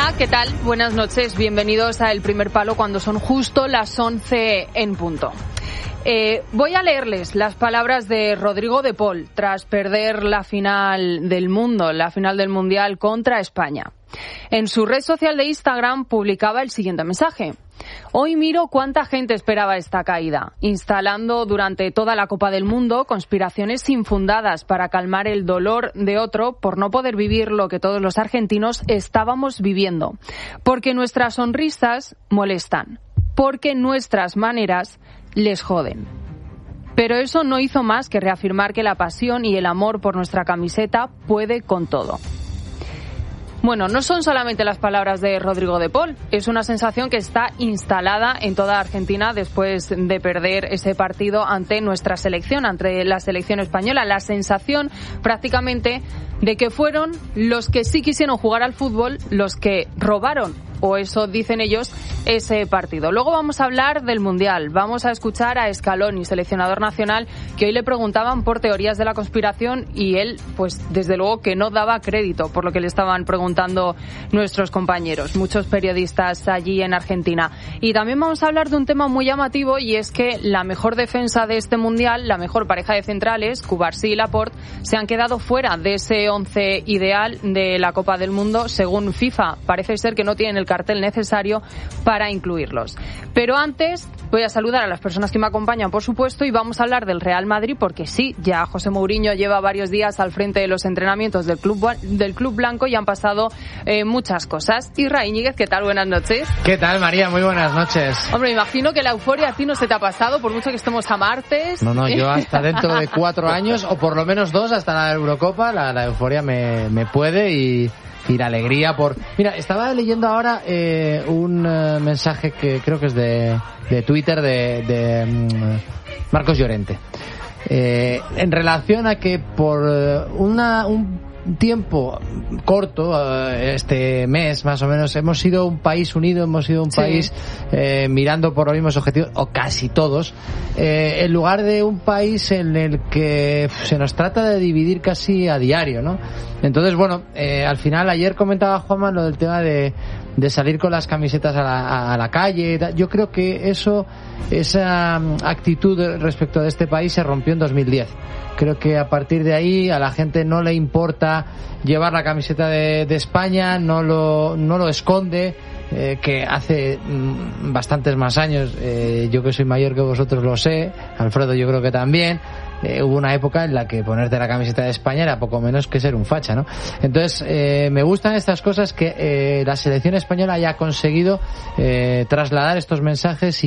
Hola, ¿qué tal? Buenas noches, bienvenidos a El Primer Palo cuando son justo las 11 en punto. Voy a leerles las palabras de Rodrigo de Paul tras perder la final del mundo, la final del Mundial contra España. En su red social de Instagram publicaba el siguiente mensaje. Hoy miro cuánta gente esperaba esta caída, instalando durante toda la Copa del Mundo conspiraciones infundadas para calmar el dolor de otro por no poder vivir lo que todos los argentinos estábamos viviendo. Porque nuestras sonrisas molestan, porque nuestras maneras les joden. Pero eso no hizo más que reafirmar que la pasión y el amor por nuestra camiseta puede con todo. Bueno, no son solamente las palabras de Rodrigo de Paul, es una sensación que está instalada en toda Argentina después de perder ese partido ante nuestra selección, ante la selección española. La sensación prácticamente de que fueron los que sí quisieron jugar al fútbol los que robaron, o eso dicen ellos, ese partido. Luego vamos a hablar del Mundial, vamos a escuchar a Scaloni, seleccionador nacional, que hoy le preguntaban por teorías de la conspiración y él, pues desde luego que no daba crédito por lo que le estaban preguntando nuestros compañeros, muchos periodistas allí en Argentina. Y también vamos a hablar de un tema muy llamativo y es que la mejor defensa de este Mundial, la mejor pareja de centrales, Cubarsí y Laporte, se han quedado fuera de ese 11 ideal de la Copa del Mundo. Según FIFA, parece ser que no tienen el cartel necesario para incluirlos. Pero antes voy a saludar a las personas que me acompañan, por supuesto, y vamos a hablar del Real Madrid porque sí, ya José Mourinho lleva varios días al frente de los entrenamientos del Club Blanco y han pasado muchas cosas. Isra Íñiguez, ¿qué tal? Buenas noches. ¿Qué tal, María? Muy buenas noches. Hombre, imagino que la euforia a ti no se te ha pasado, por mucho que estemos a martes. No, yo hasta dentro de 4 años, o por lo menos 2, hasta la Eurocopa, la euforia me puede y la alegría por... Mira, estaba leyendo ahora un mensaje que creo que es de Twitter de Marcos Llorente. En relación a que por un tiempo corto, este mes más o menos, hemos sido un país unido, hemos sido un país mirando por los mismos objetivos, o casi todos, en lugar de un país en el que se nos trata de dividir casi a diario, ¿no? Entonces, bueno, al final, ayer comentaba Juanma lo del tema de salir con las camisetas a la calle. Yo creo que esa actitud respecto de este país se rompió en 2010. Creo que a partir de ahí a la gente no le importa llevar la camiseta de España, no lo esconde, que hace bastantes más años, yo que soy mayor que vosotros lo sé, Alfredo yo creo que también, hubo una época en la que ponerte la camiseta de España era poco menos que ser un facha, ¿no? Entonces, me gustan estas cosas que la selección española haya conseguido trasladar estos mensajes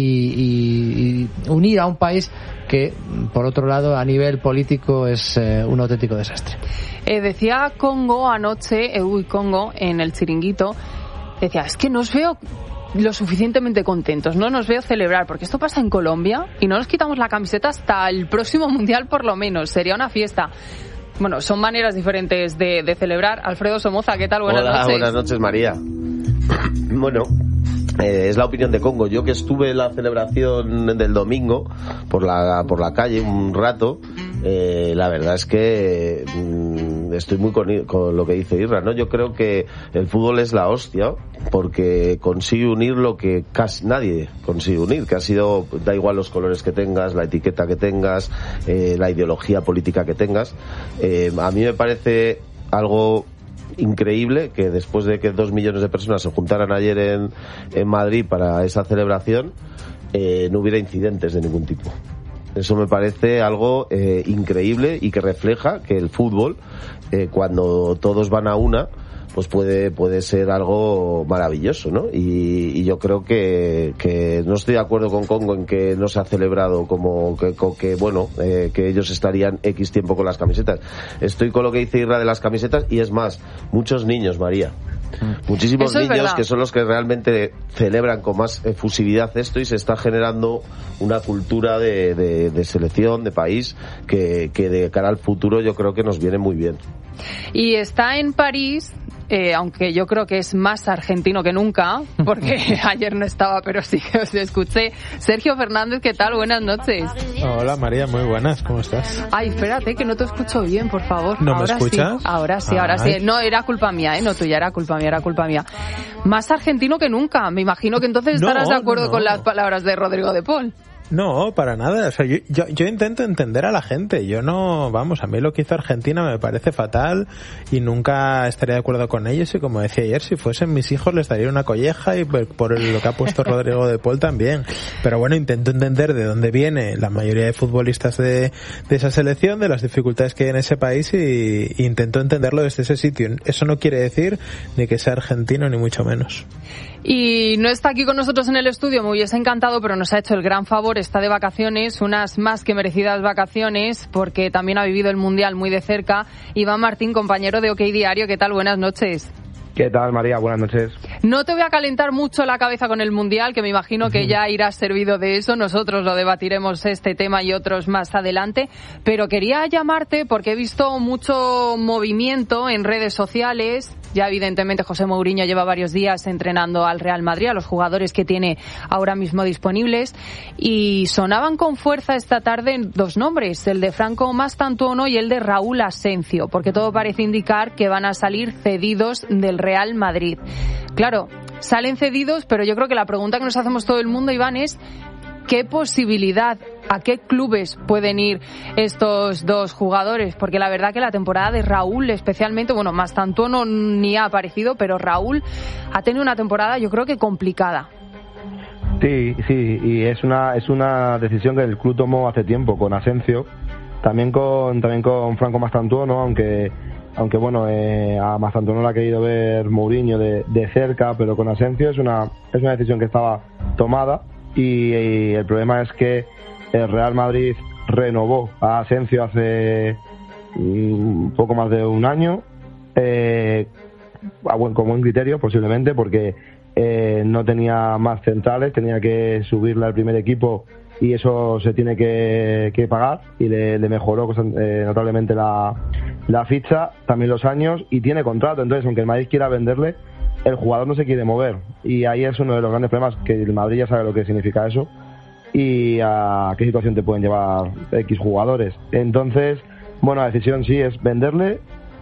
y unir a un país que, por otro lado, a nivel político es un auténtico desastre. Decía Congo anoche, Congo, en el Chiringuito, decía, es que no os veo lo suficientemente contentos, no nos veo celebrar, porque esto pasa en Colombia y no nos quitamos la camiseta hasta el próximo Mundial por lo menos, sería una fiesta. Bueno, son maneras diferentes de celebrar. Alfredo Somoza, ¿qué tal? Buenas noches. Hola, buenas noches, María. Bueno, es la opinión de Congo. Yo que estuve en la celebración del domingo por la calle un rato, la verdad es que estoy muy con lo que dice Irra, ¿no? Yo creo que el fútbol es la hostia porque consigue unir lo que casi nadie consigue unir, que ha sido, da igual los colores que tengas, la etiqueta que tengas, la ideología política que tengas. A mí me parece algo increíble que después de que 2 millones de personas se juntaran ayer en Madrid para esa celebración, no hubiera incidentes de ningún tipo. Eso me parece algo increíble y que refleja que el fútbol, cuando todos van a una, pues puede ser algo maravilloso, ¿no? Y yo creo que no estoy de acuerdo con Congo en que no se ha celebrado como que ellos estarían X tiempo con las camisetas. Estoy con lo que dice Irra de las camisetas y es más, muchos niños, María. Muchísimos niños que son los que realmente celebran con más efusividad esto y se está generando una cultura de selección, de país, que de cara al futuro yo creo que nos viene muy bien. Y está en París, aunque yo creo que es más argentino que nunca, porque ayer no estaba, pero sí que os escuché. Sergio Fernández, ¿qué tal? Buenas noches. Hola María, muy buenas, ¿cómo estás? Ay, espérate, que no te escucho bien, por favor. ¿No me escuchas? Sí. Ahora sí. No, era culpa mía, no tuya, era culpa mía. Más argentino que nunca. Me imagino que entonces estarás de acuerdo con las palabras de Rodrigo de Paul. No, para nada. O sea, yo intento entender a la gente. Yo no, vamos, a mí lo que hizo Argentina me parece fatal y nunca estaría de acuerdo con ellos. Y como decía ayer, si fuesen mis hijos les daría una colleja y por lo que ha puesto Rodrigo de Paul también. Pero bueno, intento entender de dónde viene la mayoría de futbolistas de esa selección, de las dificultades que hay en ese país y intento entenderlo desde ese sitio. Eso no quiere decir ni que sea argentino ni mucho menos. Y no está aquí con nosotros en el estudio, me hubiese encantado, pero nos ha hecho el gran favor, está de vacaciones, unas más que merecidas vacaciones, porque también ha vivido el Mundial muy de cerca. Iván Martín, compañero de OK Diario, ¿qué tal? Buenas noches. ¿Qué tal, María? Buenas noches. No te voy a calentar mucho la cabeza con el Mundial, que me imagino que ya irás servido de eso. Nosotros lo debatiremos este tema y otros más adelante. Pero quería llamarte porque he visto mucho movimiento en redes sociales. Ya evidentemente José Mourinho lleva varios días entrenando al Real Madrid, a los jugadores que tiene ahora mismo disponibles. Y sonaban con fuerza esta tarde dos nombres, el de Franco Mastantuono y el de Raúl Asencio, porque todo parece indicar que van a salir cedidos del Real Madrid. Claro, salen cedidos, pero yo creo que la pregunta que nos hacemos todo el mundo, Iván, es ¿qué posibilidad, a qué clubes pueden ir estos dos jugadores? Porque la verdad que la temporada de Raúl especialmente, bueno, Mastantuono ni ha aparecido, pero Raúl ha tenido una temporada yo creo que complicada. Sí, y es una decisión que el club tomó hace tiempo con Asencio, también con Franco Mastantuono, aunque bueno, a Mastantuono lo ha querido ver Mourinho de cerca, pero con Asencio es una decisión que estaba tomada y el problema es que el Real Madrid renovó a Asencio hace un poco más de un año, con buen criterio posiblemente, porque no tenía más centrales, tenía que subirle al primer equipo y eso se tiene que pagar y le mejoró notablemente la ficha, también los años, y tiene contrato. Entonces, aunque el Madrid quiera venderle, el jugador no se quiere mover, y ahí es uno de los grandes problemas, que el Madrid ya sabe lo que significa eso y a qué situación te pueden llevar X jugadores. Entonces, bueno, la decisión sí es venderle,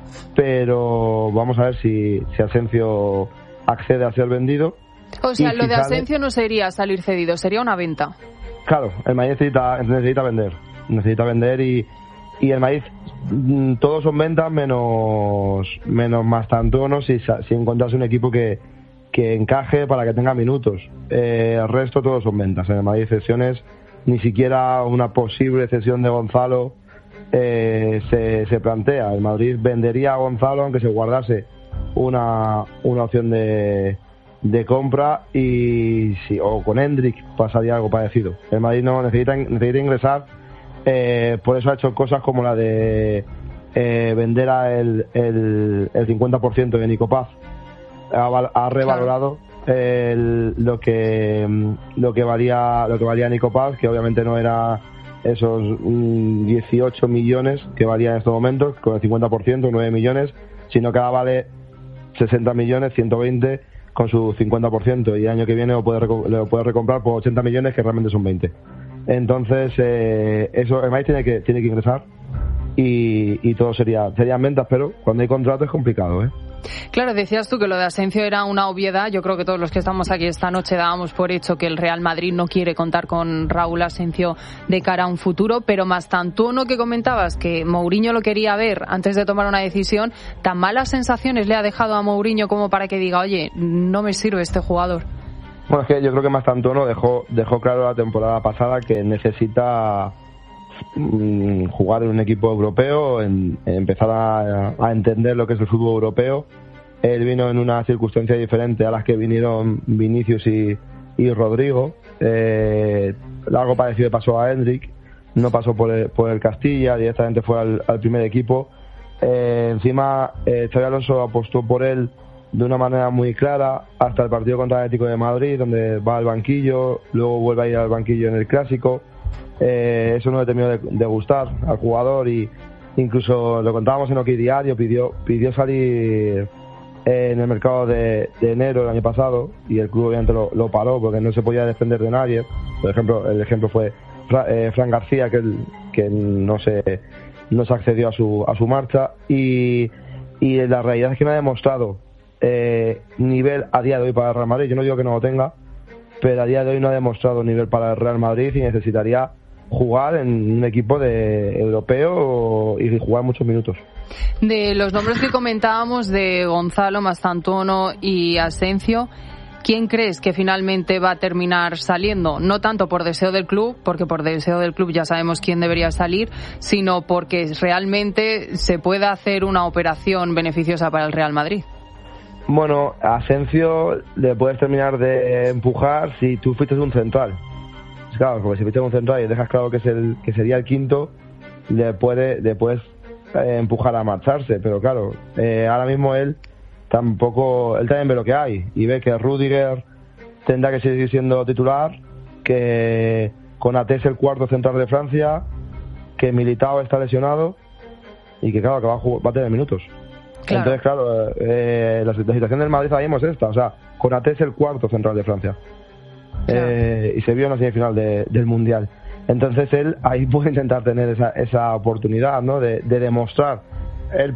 pero vamos a ver si Asencio accede a ser vendido. O sea, lo de Asencio no sería salir cedido, sería una venta. Claro, el Madrid necesita vender y el Madrid, todos son ventas menos Mastantuono si encontrase un equipo que encaje para que tenga minutos. El resto todos son ventas. En el Madrid cesiones, ni siquiera una posible cesión de Gonzalo se plantea. El Madrid vendería a Gonzalo aunque se guardase una opción de compra, y o con Hendrik pasaría algo parecido. El Madrid no necesita ingresar, por eso ha hecho cosas como la de vender el 50% de Nico Paz. Ha revalorado lo que valía Nico Paz, que obviamente no era esos 18 millones que valía en estos momentos con el 50%, 9 millones, sino que ahora vale 60 millones, 120 con su 50%, y el año que viene lo puede recomprar por 80 millones, que realmente son 20. Entonces, eso el Madrid tiene que ingresar y todo serían ventas, pero cuando hay contrato es complicado, ¿eh? Claro, decías tú que lo de Asencio era una obviedad. Yo creo que todos los que estamos aquí esta noche dábamos por hecho que el Real Madrid no quiere contar con Raúl Asencio de cara a un futuro, pero Mastantuono, que comentabas que Mourinho lo quería ver antes de tomar una decisión, ¿tan malas sensaciones le ha dejado a Mourinho como para que diga, oye, no me sirve este jugador? Bueno, es que yo creo que Mastantuono dejó claro la temporada pasada que necesita jugar en un equipo europeo, empezar a entender lo que es el fútbol europeo. Él vino en una circunstancia diferente a las que vinieron Vinicius y Rodrigo. Algo parecido pasó a Hendrik, no pasó por el Castilla, directamente fue al primer equipo. Encima Xabi Alonso apostó por él de una manera muy clara hasta el partido contra el Atlético de Madrid, donde va al banquillo, luego vuelve a ir al banquillo en el Clásico. Eso no le terminó de gustar al jugador, y incluso lo contábamos en OK Diario, pidió salir en el mercado de enero del año pasado, y el club obviamente lo paró porque no se podía defender de nadie. Por ejemplo, el ejemplo fue Fran García, que no se accedió a su marcha, y la realidad es que me ha demostrado nivel a día de hoy para el Real Madrid. Yo no digo que no lo tenga, pero a día de hoy no ha demostrado nivel para el Real Madrid y necesitaría jugar en un equipo europeo y jugar muchos minutos. De los nombres que comentábamos de Gonzalo, Mastantuono y Asensio, ¿quién crees que finalmente va a terminar saliendo? No tanto por deseo del club, porque por deseo del club ya sabemos quién debería salir, sino porque realmente se pueda hacer una operación beneficiosa para el Real Madrid. Bueno, a Asensio le puedes terminar de empujar si tú fuiste un central. Claro, porque si fuiste un central y dejas claro que sería el quinto, le puedes empujar a marcharse. Pero claro, ahora mismo él también ve lo que hay y ve que Rüdiger tendrá que seguir siendo titular, que Konaté es el cuarto central de Francia, que Militao está lesionado y que claro, que va a tener minutos. Claro. Entonces, claro, la situación del Madrid ahora mismo es esta. O sea, Konaté es el cuarto central de Francia. Claro. Y se vio en la semifinal del Mundial. Entonces él ahí puede intentar tener esa oportunidad, ¿no? De demostrar. Él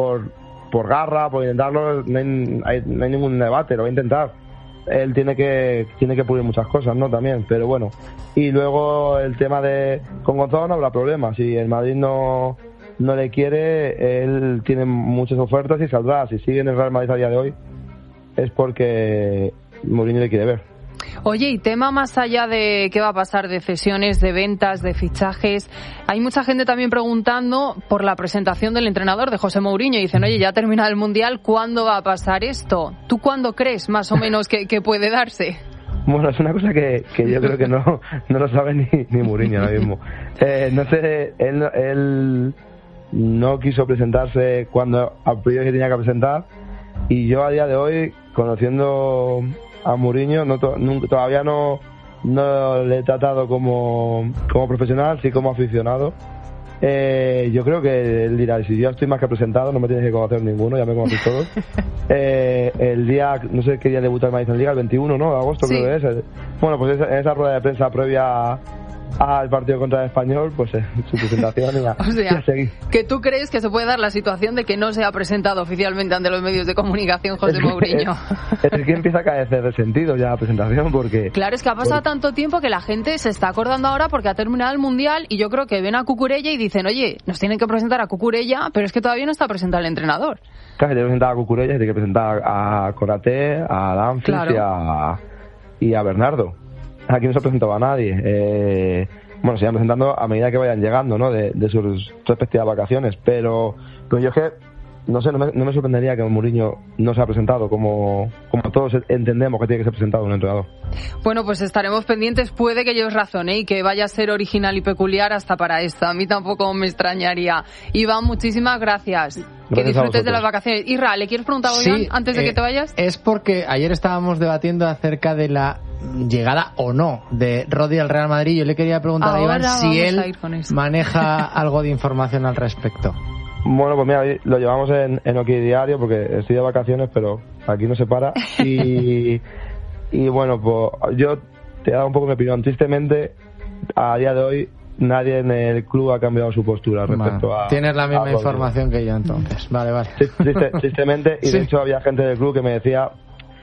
por garra, por intentarlo, no hay ningún debate, lo va a intentar. Él tiene que pulir muchas cosas, ¿no? También, pero bueno. Y luego el tema con Gonzalo no habrá problema. Si el Madrid no le quiere, él tiene muchas ofertas y saldrá. Si sigue en el Real Madrid a día de hoy es porque Mourinho le quiere ver. Oye, y tema más allá de qué va a pasar de cesiones, de ventas, de fichajes, hay mucha gente también preguntando por la presentación del entrenador, de José Mourinho, y dicen, oye, ya ha terminado el Mundial, ¿cuándo va a pasar esto? ¿Tú cuándo crees más o menos que puede darse? Bueno, es una cosa que yo creo que no lo sabe ni Mourinho ahora mismo. No sé, él no quiso presentarse cuando a priori se tenía que presentar, y yo a día de hoy, conociendo a Mourinho, todavía no le he tratado como profesional, sí como aficionado. Yo creo que él dirá, si yo estoy más que presentado, no me tienes que conocer ninguno, ya me conocéis todos. El día, no sé qué día debuta el Madrid en Liga, el 21, ¿no? De agosto, sí. Creo que es. Bueno, pues en esa rueda de prensa previa al partido contra el Español, pues su presentación y o sea, que tú crees que se puede dar la situación de que no se ha presentado oficialmente ante los medios de comunicación José Mourinho. Es que empieza a carecer de sentido ya la presentación, porque... Claro, es que ha pasado tanto tiempo que la gente se está acordando ahora porque ha terminado el Mundial, y yo creo que ven a Cucurella y dicen, oye, nos tienen que presentar a Cucurella, pero es que todavía no está presentado el entrenador. Claro, tiene que presentar a Cucurella, tiene que presentar a Konaté, a Dumfries, claro, y a Bernardo. Aquí no se ha presentado a nadie. Bueno, se van presentando a medida que vayan llegando, ¿no? De sus respectivas vacaciones. Pero yo es que, no sé, no me sorprendería que Mourinho no se ha presentado como todos entendemos que tiene que ser presentado un entrenador. Bueno, pues estaremos pendientes. Puede que lleves razón, y que vaya a ser original y peculiar hasta para esto. A mí tampoco me extrañaría. Iván, muchísimas gracias. Que disfrutes de las vacaciones. Isra, ¿le quieres preguntar algo, Iván, antes de que te vayas? Es porque ayer estábamos debatiendo acerca de la llegada o no de Rodri al Real Madrid. Yo le quería preguntar a Iván si él maneja algo de información al respecto. Bueno, pues mira, lo llevamos en OK Diario porque estoy de vacaciones, pero aquí no se para. Y bueno, pues yo te he dado un poco mi opinión. Tristemente, a día de hoy, nadie en el club ha cambiado su postura respecto a... Tienes la misma información que yo, entonces. Vale. Tristemente, y de hecho había gente del club que me decía...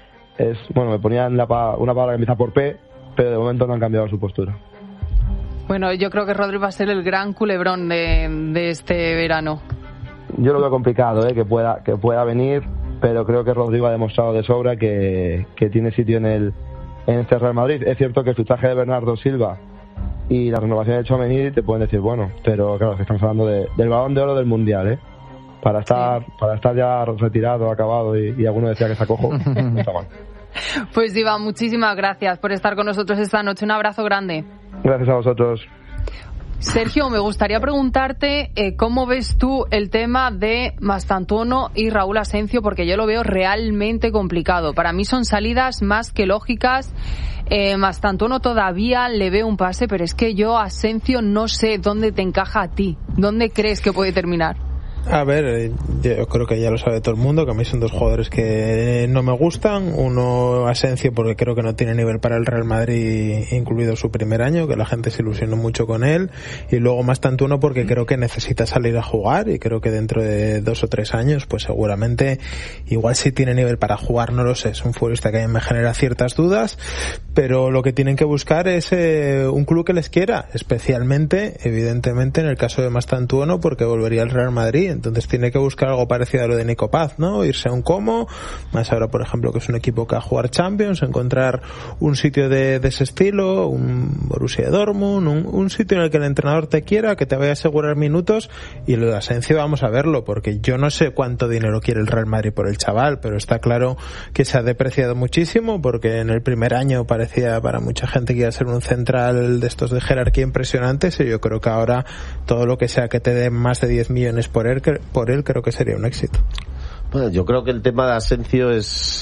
me ponían una palabra que empieza por P, pero de momento no han cambiado su postura. Bueno, yo creo que Rodri va a ser el gran culebrón de este verano. Yo lo veo complicado, que pueda venir, pero creo que Rodrigo ha demostrado de sobra que tiene sitio en este Real Madrid. Es cierto que el fichaje de Bernardo Silva y la renovación de Tchouaméni te pueden decir, bueno, pero claro, que estamos hablando del Balón de Oro del Mundial, para estar ya retirado, acabado, y alguno decía que se acojo, no está mal. Pues Iván, muchísimas gracias por estar con nosotros esta noche. Un abrazo grande. Gracias a vosotros. Sergio, me gustaría preguntarte cómo ves tú el tema de Mastantuono y Raúl Asensio, porque yo lo veo realmente complicado. Para mí son salidas más que lógicas. Mastantuono todavía le veo un pase, pero es que yo, Asensio, no sé dónde te encaja a ti. ¿Dónde crees que puede terminar? A ver, yo creo que ya lo sabe todo el mundo, que a mí son dos jugadores que no me gustan. Uno, Asensio, porque creo que no tiene nivel para el Real Madrid, incluido su primer año, que la gente se ilusionó mucho con él. Y luego Mastantuono, porque creo que necesita salir a jugar, y creo que dentro de 2 o 3 años, pues seguramente, igual sí tiene nivel para jugar, no lo sé. Es un futbolista que a mí me genera ciertas dudas, pero lo que tienen que buscar es un club que les quiera, especialmente, evidentemente, en el caso de Mastantuono, porque volvería al Real Madrid. Entonces tiene que buscar algo parecido a lo de Nico Paz, ¿no? Irse a un Como, más ahora, por ejemplo, que es un equipo que va a jugar Champions, encontrar un sitio de ese estilo, un Borussia Dortmund, un sitio en el que el entrenador te quiera, que te vaya a asegurar minutos. Y lo de Asensio vamos a verlo, porque yo no sé cuánto dinero quiere el Real Madrid por el chaval, pero está claro que se ha depreciado muchísimo, porque en el primer año parecía para mucha gente que iba a ser un central de estos de jerarquía impresionantes, y yo creo que ahora todo lo que sea que te den más de 10 millones por él creo que sería un éxito. Bueno, yo creo que el tema de Asensio es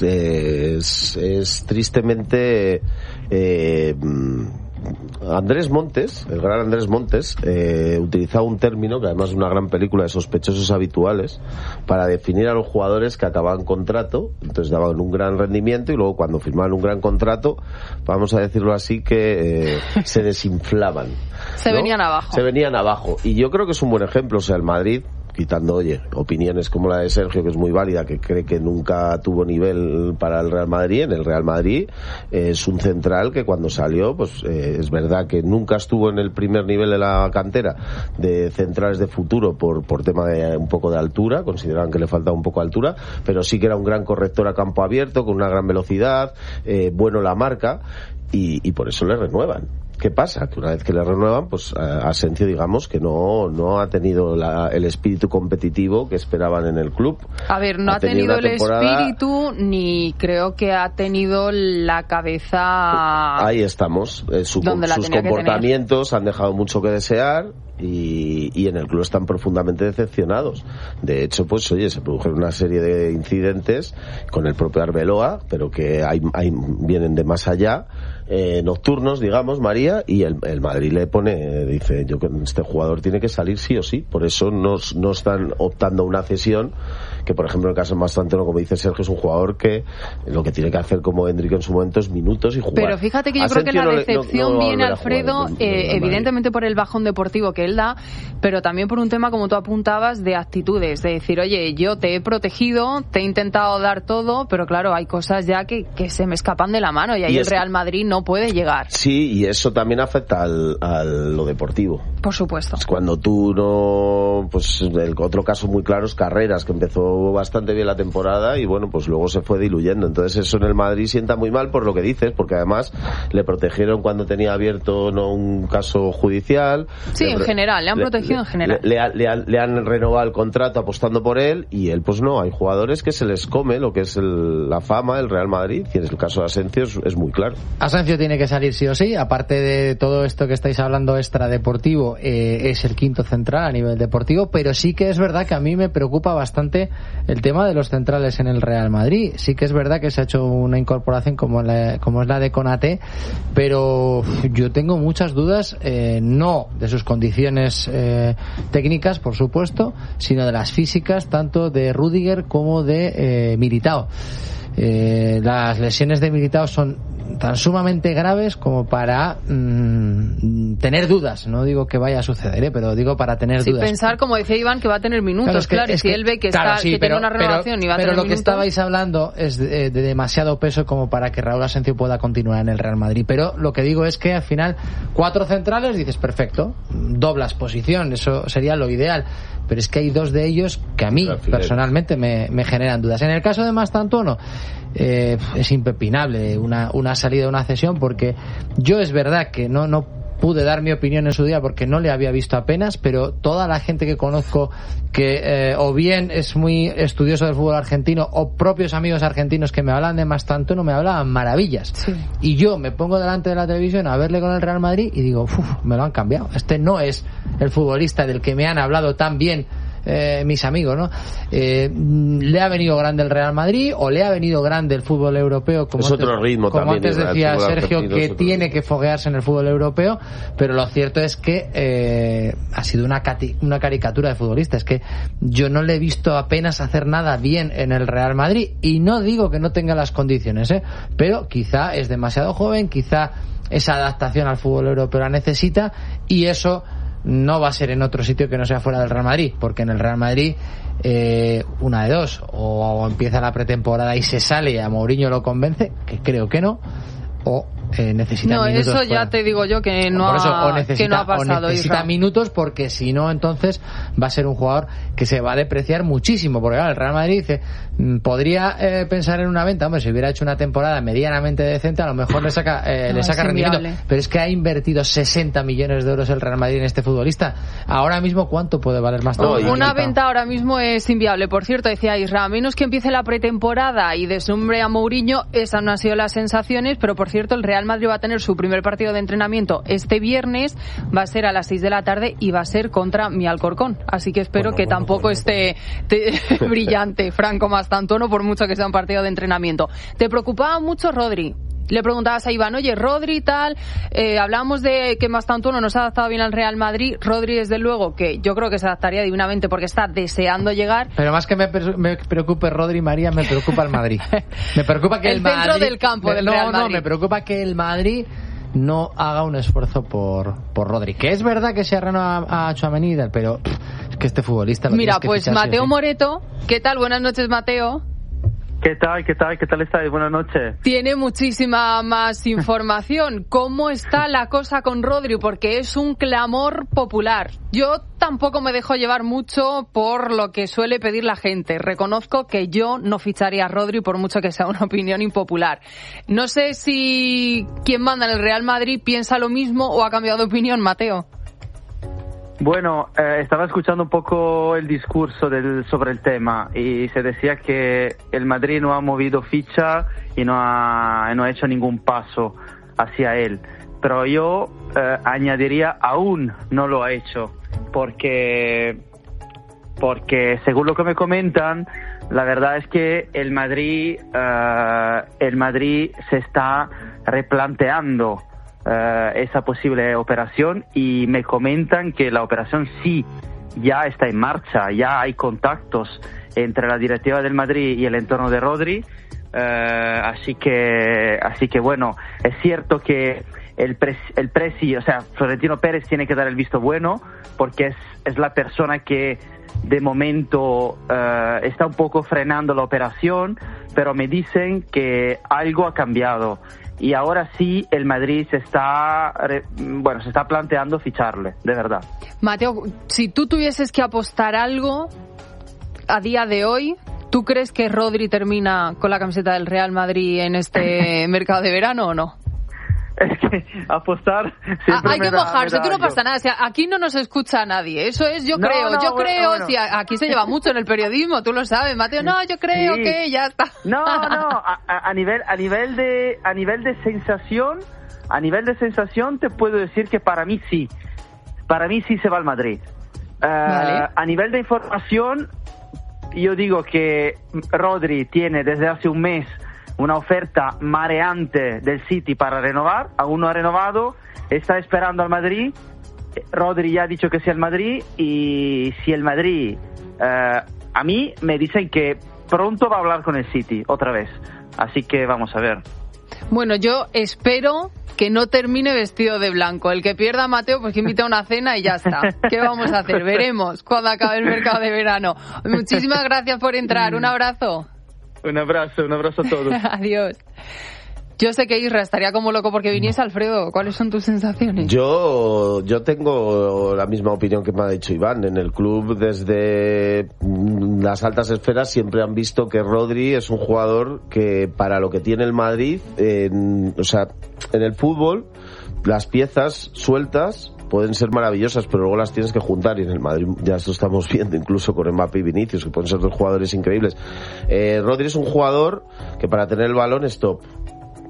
tristemente Andrés Montes, el gran Andrés Montes, utilizaba un término que además es una gran película de sospechosos habituales para definir a los jugadores que acababan contrato. Entonces daban un gran rendimiento y luego cuando firmaban un gran contrato, vamos a decirlo así, que se desinflaban, se venían abajo. Se venían abajo. Y yo creo que es un buen ejemplo. O sea, el Madrid, quitando, opiniones como la de Sergio, que es muy válida, que cree que nunca tuvo nivel para el Real Madrid. En el Real Madrid es un central que cuando salió, pues es verdad que nunca estuvo en el primer nivel de la cantera de centrales de futuro por tema de un poco de altura, consideraban que le faltaba un poco de altura, pero sí que era un gran corrector a campo abierto, con una gran velocidad, bueno la marca, y por eso le renuevan. ¿Qué pasa? Que una vez que le renuevan, pues Asensio, digamos, que no ha tenido el espíritu competitivo que esperaban en el club. A ver, no ha tenido el espíritu, ni creo que ha tenido la cabeza... Ahí estamos. Sus comportamientos han dejado mucho que desear. Y en el club están profundamente decepcionados. De hecho, pues oye, se produjeron una serie de incidentes con el propio Arbeloa, pero que vienen de más allá, nocturnos, digamos, María, y el Madrid le pone, dice, este jugador tiene que salir sí o sí. Por eso no están optando a una cesión, que por ejemplo en el caso de Mastantuono, como dice Sergio, es un jugador que lo que tiene que hacer como Hendrik en su momento es minutos y jugar. Pero fíjate que yo creo que la decepción viene, Alfredo, evidentemente por el bajón deportivo que él da, pero también por un tema, como tú apuntabas, de actitudes, de decir, oye, yo te he protegido, te he intentado dar todo, pero claro, hay cosas ya que se me escapan de la mano, y ahí el Real Madrid no puede llegar. Sí, y eso también afecta a lo deportivo. Por supuesto. Cuando tú no... Pues el otro caso muy claro es Carreras, que empezó bastante bien la temporada y bueno, pues luego se fue diluyendo. Entonces eso en el Madrid sienta muy mal por lo que dices, porque además le protegieron cuando tenía abierto un caso judicial. Sí, en general, le han protegido en general. Le han renovado el contrato apostando por él, y él pues no. Hay jugadores que se les come lo que es la fama del Real Madrid, y en el caso de Asensio es muy claro. Asensio tiene que salir sí o sí. Aparte de todo esto que estáis hablando extradeportivo, es el quinto central a nivel deportivo, pero sí que es verdad que a mí me preocupa bastante el tema de los centrales en el Real Madrid. Sí que es verdad que se ha hecho una incorporación como es la de Konaté, pero yo tengo muchas dudas, no de sus condiciones técnicas, por supuesto, sino de las físicas, tanto de Rüdiger como de Militao. Las lesiones de Militao son tan sumamente graves como para tener dudas. No digo que vaya a suceder, pero digo para tener dudas. Pensar, como decía Iván, que va a tener minutos, claro, y si él ve que tiene una renovación y va a tener minutos... Pero lo que estabais hablando es de demasiado peso como para que Raúl Asensio pueda continuar en el Real Madrid. Pero lo que digo es que al final 4 centrales, dices, perfecto, doblas posición, eso sería lo ideal. Pero es que hay 2 de ellos que a mí personalmente me generan dudas. En el caso de Mastantuono, es impepinable una salida, una cesión, porque yo es verdad que no pude dar mi opinión en su día porque no le había visto apenas, pero toda la gente que conozco que o bien es muy estudioso del fútbol argentino, o propios amigos argentinos que me hablan de Mastantuono, me hablaban maravillas. Sí. Y yo me pongo delante de la televisión a verle con el Real Madrid y digo, me lo han cambiado. Este no es el futbolista del que me han hablado tan bien mis amigos, ¿no? ¿Le ha venido grande el Real Madrid o le ha venido grande el fútbol europeo? Como es antes, otro ritmo como también. Antes decía Sergio, que tiene que foguearse en el fútbol europeo, pero lo cierto es que ha sido una caricatura de futbolista. Es que yo no le he visto apenas hacer nada bien en el Real Madrid, y no digo que no tenga las condiciones, pero quizá es demasiado joven, quizá esa adaptación al fútbol europeo la necesita, y eso no va a ser en otro sitio que no sea fuera del Real Madrid, porque en el Real Madrid una de dos: o empieza la pretemporada y se sale y a Mourinho lo convence, que creo que no, o necesita minutos. No, eso ya te digo yo que no, que no ha pasado. Necesita minutos, porque si no, entonces va a ser un jugador que se va a depreciar muchísimo, porque claro, el Real Madrid dice, podría pensar en una venta. Hombre, si hubiera hecho una temporada medianamente decente, a lo mejor le saca rendimiento, pero es que ha invertido 60 millones de euros el Real Madrid en este futbolista. Ahora mismo, ¿cuánto puede valer más? Una venta ahora mismo es inviable. Por cierto, decía Isra, a menos que empiece la pretemporada y deslumbre a Mourinho, esas no han sido las sensaciones. Pero por cierto, el Real Madrid va a tener su primer partido de entrenamiento este viernes, va a ser a las 6 de la tarde y va a ser contra mi Alcorcón, así que espero que tampoco esté brillante Franco Mastantuono, por mucho que sea un partido de entrenamiento. ¿Te preocupaba mucho Rodri? Le preguntabas a Iván, oye, Rodri tal, hablábamos de que Mastantuono no se ha adaptado bien al Real Madrid. Rodri, desde luego, que yo creo que se adaptaría divinamente porque está deseando llegar. Pero más que me preocupe Rodri, María, me preocupa el Madrid. Me preocupa que el Madrid, centro del campo del Real Madrid. Me preocupa que el Madrid no haga un esfuerzo por Rodri. Que es verdad que se ha renovado a Tchouaméni, pero es que este futbolista lo Mira, que pues Mateo así. Moreto, ¿qué tal? Buenas noches, Mateo. ¿Qué tal estáis? Buenas noches. Tiene muchísima más información. ¿Cómo está la cosa con Rodri? Porque es un clamor popular. Yo tampoco me dejo llevar mucho por lo que suele pedir la gente. Reconozco que yo no ficharía a Rodri por mucho que sea una opinión impopular. No sé si quien manda en el Real Madrid piensa lo mismo o ha cambiado de opinión, Mateo. Bueno, estaba escuchando un poco el discurso sobre el tema y se decía que el Madrid no ha movido ficha y no ha hecho ningún paso hacia él. Pero yo añadiría, aún no lo ha hecho, porque según lo que me comentan, la verdad es que el Madrid se está replanteando esa posible operación, y me comentan que la operación sí ya está en marcha, ya hay contactos entre la directiva del Madrid y el entorno de Rodri, así que bueno, es cierto que el presi, o sea, Florentino Pérez tiene que dar el visto bueno, porque es la persona que de momento está un poco frenando la operación, pero me dicen que algo ha cambiado. Y ahora sí el Madrid se está planteando ficharle, de verdad. Mateo, si tú tuvieses que apostar algo a día de hoy, ¿tú crees que Rodri termina con la camiseta del Real Madrid en este mercado de verano o no? Es que apostar siempre hay que mojarse, tú no pasa nada, o sea, aquí no nos escucha nadie, eso es, yo creo, bueno. Si aquí se lleva mucho en el periodismo, tú lo sabes, Mateo, no, yo creo que ya está. No, a nivel de sensación te puedo decir que para mí sí se va al Madrid. Vale. A nivel de información, yo digo que Rodri tiene desde hace un mes una oferta mareante del City para renovar, aún no ha renovado, está esperando al Madrid. Rodri ya ha dicho que sí al Madrid, y si el Madrid, a mí me dicen que pronto va a hablar con el City otra vez, así que vamos a ver. Bueno, yo espero que no termine vestido de blanco. El que pierda a Mateo, pues que invita a una cena y ya está. ¿Qué vamos a hacer? Veremos cuando acabe el mercado de verano. Muchísimas gracias por entrar, un abrazo. Un abrazo a todos. Adiós. Yo sé que Isra estaría como loco porque viniese Alfredo. ¿Cuáles son tus sensaciones? Yo tengo la misma opinión que me ha dicho Iván. En el club, desde las altas esferas, siempre han visto que Rodri es un jugador que, para lo que tiene el Madrid, en el fútbol, las piezas sueltas pueden ser maravillosas, pero luego las tienes que juntar, y en el Madrid ya esto estamos viendo incluso con Mbappé y Vinicius, que pueden ser dos jugadores increíbles. Rodri es un jugador que para tener el balón es top,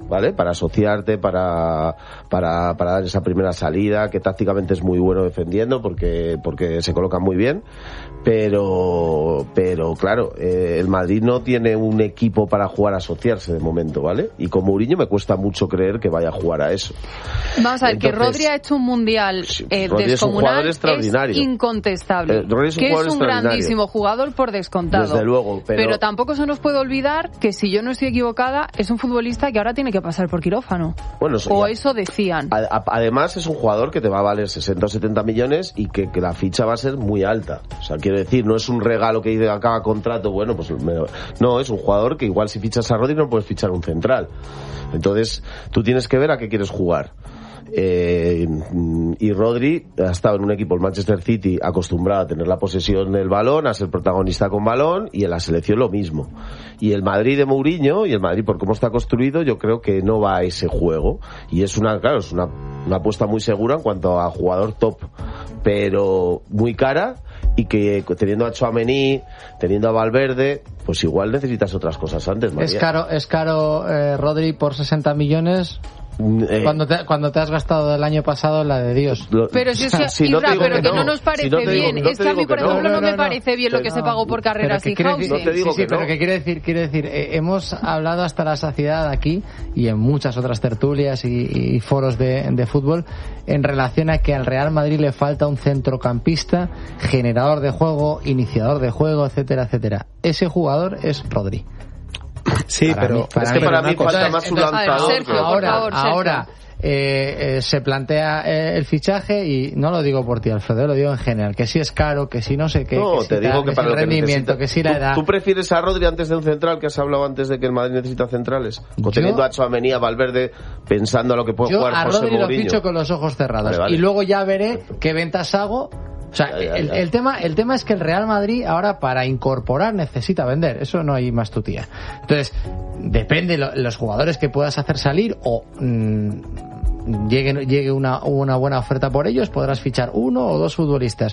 ¿vale? Para asociarte, para dar esa primera salida, que tácticamente es muy bueno defendiendo porque se coloca muy bien, pero claro, el Madrid no tiene un equipo para jugar a asociarse de momento, ¿vale? Y con Mourinho me cuesta mucho creer que vaya a jugar a eso. Vamos a ver, que Rodri ha hecho un mundial descomunal, es incontestable. Que es un grandísimo jugador por descontado. Desde luego, pero tampoco se nos puede olvidar que, si yo no estoy equivocada, es un futbolista que ahora tiene que pasar por quirófano. Bueno, eso decían. Además es un jugador que te va a valer 60 o 70 millones y que la ficha va a ser muy alta. O sea, quiero decir, no es un regalo que dice acaba contrato, bueno, pues no, es un jugador que igual si fichas a Rodri no puedes fichar un central. Entonces, tú tienes que ver a qué quieres jugar. Y Rodri ha estado en un equipo, el Manchester City, acostumbrado a tener la posesión del balón, a ser protagonista con balón, y en la selección lo mismo. Y el Madrid de Mourinho, y el Madrid por cómo está construido, yo creo que no va a ese juego, y es una apuesta muy segura en cuanto a jugador top, pero muy cara, y que teniendo a Tchouaméni, teniendo a Valverde, pues igual necesitas otras cosas antes, María. Es caro Rodri por 60 millones. Cuando te has gastado el año pasado la de Dios. Pero si es que, no nos parece bien. Es que a mí, por ejemplo, no me parece bien lo que se pagó por Carreras y Hausen. Pero que quiere decir, hemos hablado hasta la saciedad aquí y en muchas otras tertulias y foros de fútbol en relación a que al Real Madrid le falta un centrocampista, generador de juego, iniciador de juego, etcétera, etcétera. Ese jugador es Rodri. Sí, para mí falta más un lanzador. Sergio, ahora se plantea el fichaje, y no lo digo por ti, Alfredo, lo digo en general, que si es caro, que si no sé qué, no, que te digo que para el rendimiento, que si la edad. ¿Tú prefieres a Rodri antes de un central, que has hablado antes de que el Madrid necesita centrales? O teniendo a Tchouaméni, a Valverde, pensando a lo que puede jugar José Mourinho. Yo a Rodri lo ficho con los ojos cerrados, vale. Y luego ya veré qué ventas hago. O sea, el tema es que el Real Madrid ahora, para incorporar, necesita vender. Eso no hay más tutía. Entonces, depende los jugadores que puedas hacer salir, o llegue una buena oferta por ellos, podrás fichar uno o dos futbolistas.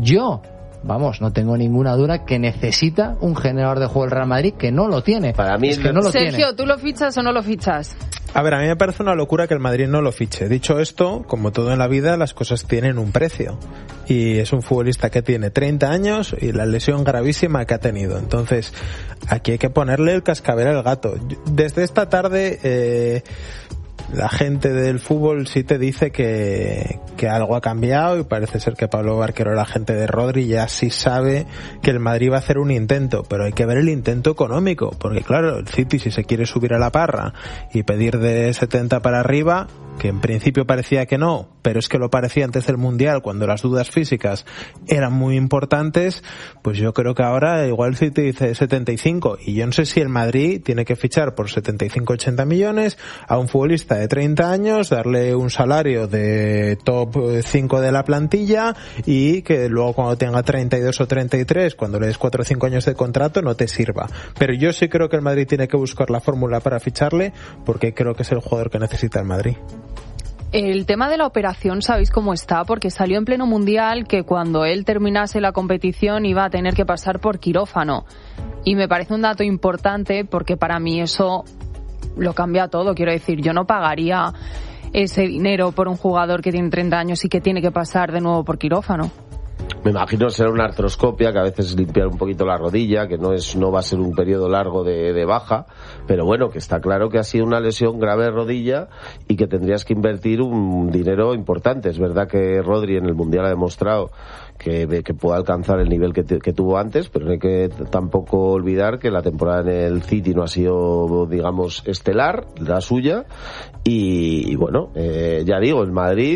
No tengo ninguna duda que necesita un generador de juego el Real Madrid, que no lo tiene. Para mí, Sergio, ¿tú lo fichas o no lo fichas? A ver, a mí me parece una locura que el Madrid no lo fiche. Dicho esto, como todo en la vida, las cosas tienen un precio. Y es un futbolista que tiene 30 años y la lesión gravísima que ha tenido. Entonces, aquí hay que ponerle el cascabel al gato. Desde esta tarde, la gente del fútbol sí te dice que algo ha cambiado, y parece ser que Pablo Barquero, la gente de Rodri, ya sí sabe que el Madrid va a hacer un intento, pero hay que ver el intento económico, porque claro, el City, si se quiere subir a la parra y pedir de 70 para arriba, que en principio parecía que no, pero es que lo parecía antes del Mundial, cuando las dudas físicas eran muy importantes, pues yo creo que ahora igual el City dice 75, y yo no sé si el Madrid tiene que fichar por 75-80 millones a un futbolista de 30 años, darle un salario de top 5 de la plantilla, y que luego cuando tenga 32 o 33, cuando le des 4 o 5 años de contrato, no te sirva. Pero yo sí creo que el Madrid tiene que buscar la fórmula para ficharle, porque creo que es el jugador que necesita el Madrid. El tema de la operación, ¿sabéis cómo está? Porque salió en pleno Mundial que cuando él terminase la competición iba a tener que pasar por quirófano. Y me parece un dato importante, porque para mí eso lo cambia todo. Quiero decir, yo no pagaría ese dinero por un jugador que tiene 30 años y que tiene que pasar de nuevo por quirófano. Me imagino será una artroscopia, que a veces limpiar un poquito la rodilla, que no va a ser un periodo largo de baja, pero bueno, que está claro que ha sido una lesión grave de rodilla y que tendrías que invertir un dinero importante. Es verdad que Rodri en el Mundial ha demostrado que puede alcanzar el nivel que tuvo antes, pero no hay que tampoco olvidar que la temporada en el City no ha sido, digamos, estelar, la suya, y bueno, ya digo, el Madrid,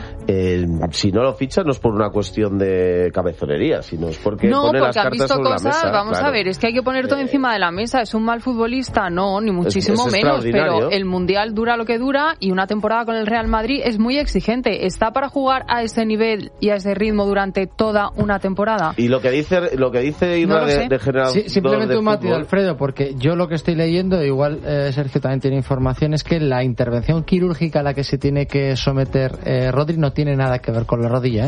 si no lo ficha no es por una cuestión de cabezonería, sino es porque pone las cartas sobre la mesa. Vamos a ver, es que hay que poner todo encima de la mesa. ¿Es un mal futbolista? No, ni muchísimo menos, pero el Mundial dura lo que dura, y una temporada con el Real Madrid es muy exigente. ¿Está para jugar a ese nivel y a ese ritmo durante toda una temporada? Y lo que dice Irra no de general, simplemente un matiz, Alfredo, porque yo lo que estoy leyendo, igual Sergio también tiene información, es que la intervención quirúrgica a la que se tiene que someter Rodri no tiene nada que ver con la rodilla,